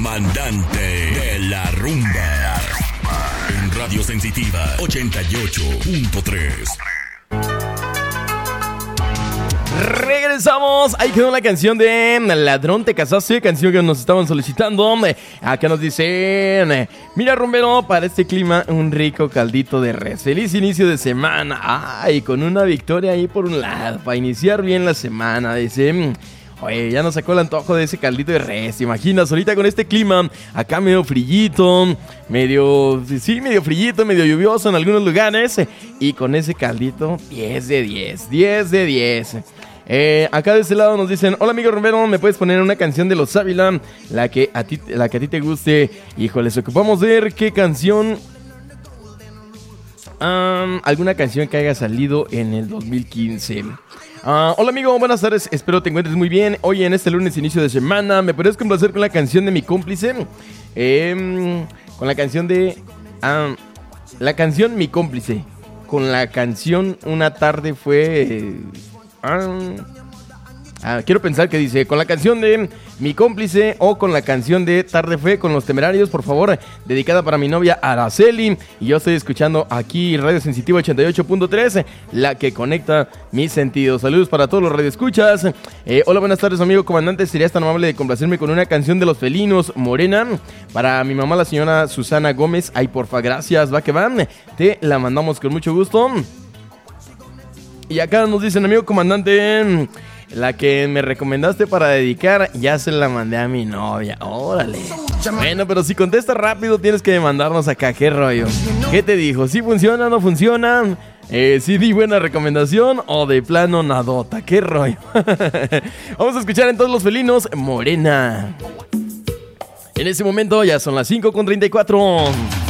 comandante de la rumba. En Radio Sensitiva 88.3. Regresamos, ahí quedó la canción de Ladrón Te Casaste, canción que nos estaban solicitando. Acá nos dicen: mira, rumbero, para este clima un rico caldito de res. Feliz inicio de semana. Ay, con una victoria ahí por un lado, para iniciar bien la semana. Dice: oye, ya nos sacó el antojo de ese caldito de res. ¿Te imaginas? Ahorita con este clima, acá medio frillito, medio frillito, medio lluvioso en algunos lugares. Y con ese caldito, 10 de 10, 10 de 10. Acá de este lado nos dicen: hola amigo rumbero, ¿me puedes poner una canción de Los Ávila? La que a ti te guste. Híjoles, ocupamos ver qué canción. Alguna canción que haya salido en el 2015. Hola amigo, buenas tardes, espero te encuentres muy bien. Hoy en este lunes inicio de semana, ¿me podrías complacer con la canción de Mi Cómplice? Con la canción de... la canción Mi Cómplice. Con la canción Una tarde fue... quiero pensar que dice: con la canción de Mi Cómplice o con la canción de Tarde Fue con Los Temerarios, por favor, dedicada para mi novia Araceli. Y yo estoy escuchando aquí Radio Sensitiva 88.3, la que conecta mis sentidos. Saludos para todos los radioescuchas. Hola, buenas tardes amigo comandante, ¿serías tan amable de complacerme con una canción de Los Felinos, Morena? Para mi mamá, la señora Susana Gómez. Ay, porfa, gracias, va que va. Te la mandamos con mucho gusto. Y acá nos dicen: amigo comandante, la que me recomendaste para dedicar, ya se la mandé a mi novia. Órale. Bueno, pero si contestas rápido, tienes que mandarnos acá. ¿Qué rollo? ¿Qué te dijo? ¿Sí funciona, no funciona? ¿Sí di buena recomendación o de plano nadota? ¿Qué rollo? Vamos a escuchar entonces Los Felinos, Morena. En ese momento ya son las 5:34.